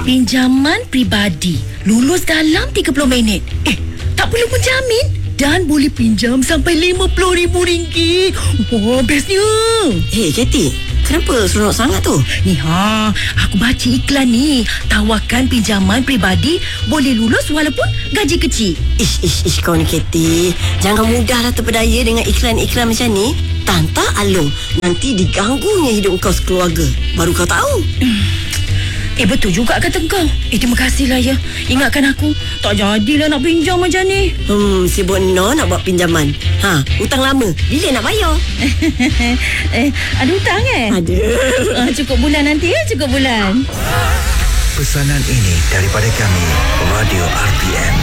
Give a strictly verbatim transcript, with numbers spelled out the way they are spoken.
Pinjaman peribadi lulus dalam tiga puluh minit. Eh, tak perlu penjamin dan boleh pinjam sampai lima puluh ribu ringgit. Wah, bestnya. Eh, Katie, kenapa seronok sangat tu? Ni ha, aku baca iklan ni. Tawarkan pinjaman peribadi boleh lulus walaupun gaji kecil. Ish, ish, ish kau ni, Katie. Jangan mudahlah terpedaya dengan iklan-iklan macam ni. Tanta Along, nanti diganggunya hidup kau sekeluarga. Baru kau tahu. Eh, betul juga kata kau. Eh, terima kasihlah ya. Ingatkan aku. Tak jadilah nak pinjam macam ni. Hmm, sibuk no nak buat pinjaman. Ha, hutang lama. Bila nak bayar? eh, ada hutang eh? Ada. Ah, cukup bulan nanti ya, cukup bulan. Pesanan ini daripada kami, Radio R T M.